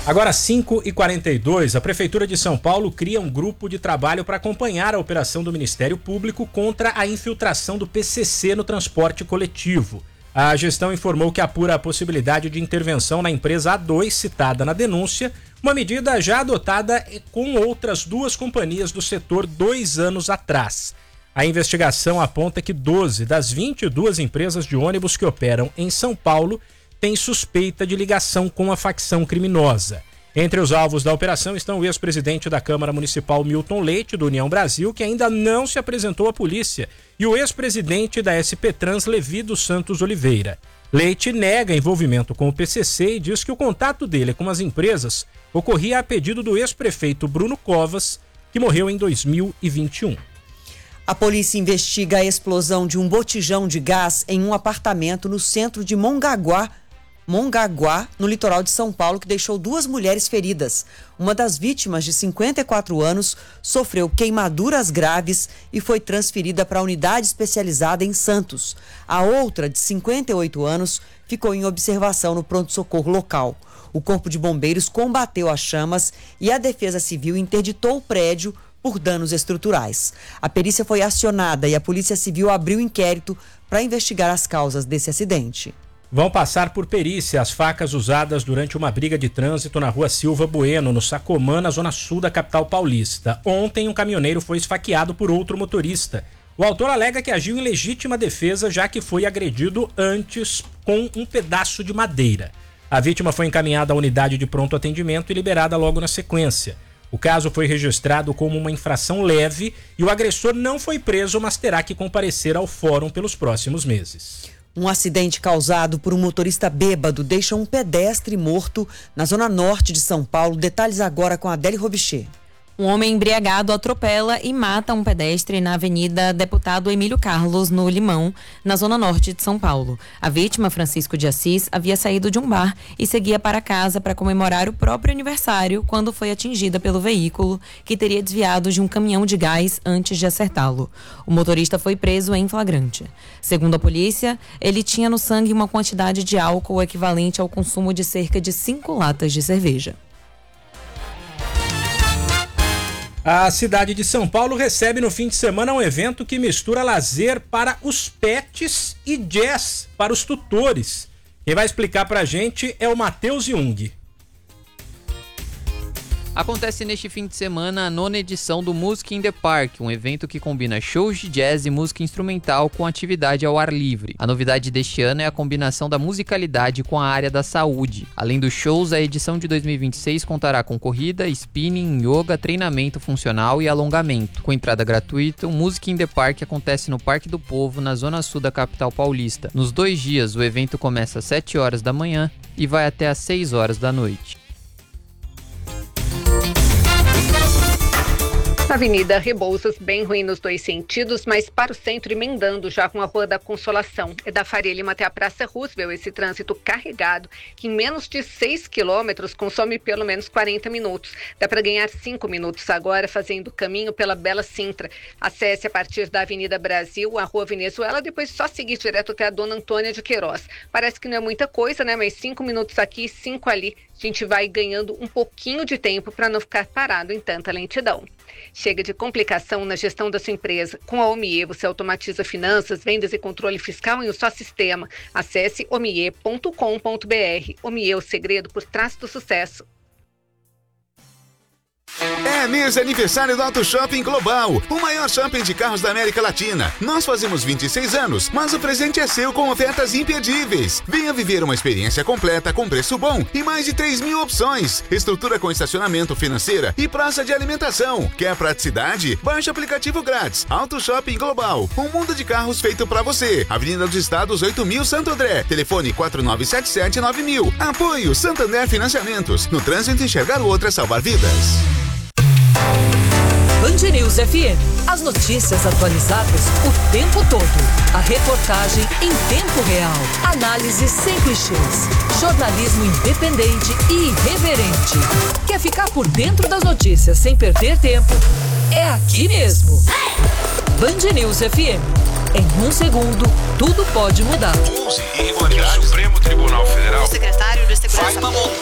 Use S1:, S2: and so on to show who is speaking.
S1: Agora 5h42, a Prefeitura de São Paulo cria um grupo de trabalho para acompanhar a operação do Ministério Público contra a infiltração do PCC no transporte coletivo. A gestão informou que apura a possibilidade de intervenção na empresa A2 citada na denúncia, uma medida já adotada com outras 2 companhias do setor 2 anos atrás. A investigação aponta que 12 das 22 empresas de ônibus que operam em São Paulo tem suspeita de ligação com a facção criminosa. Entre os alvos da operação estão o ex-presidente da Câmara Municipal Milton Leite, do União Brasil, que ainda não se apresentou à polícia, e o ex-presidente da SP Trans, Levi dos Santos Oliveira. Leite nega envolvimento com o PCC e diz que o contato dele com as empresas ocorria a pedido do ex-prefeito Bruno Covas, que morreu em 2021.
S2: A polícia investiga a explosão de um botijão de gás em um apartamento no centro de Mongaguá, no litoral de São Paulo, que deixou 2 mulheres feridas. Uma das vítimas, de 54 anos, sofreu queimaduras graves e foi transferida para a unidade especializada em Santos. A outra, de 58 anos, ficou em observação no pronto-socorro local. O Corpo de Bombeiros combateu as chamas e a Defesa Civil interditou o prédio por danos estruturais. A perícia foi acionada e a Polícia Civil abriu inquérito para investigar as causas desse acidente.
S1: Vão passar por perícia as facas usadas durante uma briga de trânsito na rua Silva Bueno, no Sacomã, na zona sul da capital paulista. Ontem, um caminhoneiro foi esfaqueado por outro motorista. O autor alega que agiu em legítima defesa, já que foi agredido antes com um pedaço de madeira. A vítima foi encaminhada à unidade de pronto atendimento e liberada logo na sequência. O caso foi registrado como uma infração leve e o agressor não foi preso, mas terá que comparecer ao fórum pelos próximos meses.
S2: Um acidente causado por um motorista bêbado deixa um pedestre morto na zona norte de São Paulo. Detalhes agora com a Adélia Robichê.
S3: Um homem embriagado atropela e mata um pedestre na Avenida Deputado Emílio Carlos, no Limão, na zona norte de São Paulo. A vítima, Francisco de Assis, havia saído de um bar e seguia para casa para comemorar o próprio aniversário quando foi atingida pelo veículo, que teria desviado de um caminhão de gás antes de acertá-lo. O motorista foi preso em flagrante. Segundo a polícia, ele tinha no sangue uma quantidade de álcool equivalente ao consumo de cerca de 5 latas de cerveja.
S1: A cidade de São Paulo recebe no fim de semana um evento que mistura lazer para os pets e jazz para os tutores. Quem vai explicar pra gente é o Matheus Jung.
S4: Acontece neste fim de semana a 9ª edição do Music in the Park, um evento que combina shows de jazz e música instrumental com atividade ao ar livre. A novidade deste ano é a combinação da musicalidade com a área da saúde. Além dos shows, a edição de 2026 contará com corrida, spinning, yoga, treinamento funcional e alongamento. Com entrada gratuita, o Music in the Park acontece no Parque do Povo, na zona sul da capital paulista. Nos 2 dias, o evento começa às 7 horas da manhã e vai até às 6 horas da noite.
S5: Avenida Rebouças, bem ruim nos 2 sentidos, mas para o centro, emendando já com a Rua da Consolação. É da Faria Lima até a Praça Roosevelt, esse trânsito carregado, que em menos de 6 quilômetros consome pelo menos 40 minutos. Dá para ganhar 5 minutos agora fazendo o caminho pela Bela Sintra. Acesse a partir da Avenida Brasil, a Rua Venezuela, depois só seguir direto até a Dona Antônia de Queiroz. Parece que não é muita coisa, né? Mas 5 minutos aqui, 5 ali. A gente vai ganhando um pouquinho de tempo para não ficar parado em tanta lentidão. Chega de complicação na gestão da sua empresa. Com a Omie, você automatiza finanças, vendas e controle fiscal em um só sistema. Acesse omie.com.br. Omie, o segredo por trás do sucesso.
S6: É mês de aniversário do Auto Shopping Global, o maior shopping de carros da América Latina. Nós fazemos 26 anos, mas o presente é seu com ofertas imperdíveis. Venha viver uma experiência completa com preço bom e mais de 3.000 opções. Estrutura com estacionamento, financeira e praça de alimentação. Quer praticidade? Baixe o aplicativo grátis. Auto Shopping Global, um mundo de carros feito pra você. Avenida dos Estados 8.000 Santo André. Telefone 4977-9000. Apoio Santander Financiamentos. No trânsito, enxergar o outro é salvar vidas.
S7: Band News FM. As notícias atualizadas o tempo todo. A reportagem em tempo real. Análise sem clichês. Jornalismo independente e irreverente. Quer ficar por dentro das notícias sem perder tempo? É aqui mesmo. Band News FM. Em 1 segundo, tudo pode mudar.
S8: O Supremo Tribunal Federal.
S7: O secretário de Segurança